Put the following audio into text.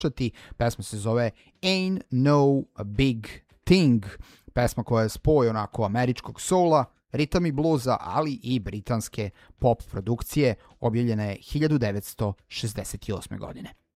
slušati. Pesma se zove Ain't No Big Thing. Pesma koja je spoj onako američkog soula, ritam i bluza, ali i britanske pop produkcije, objavljena je 1968. godine.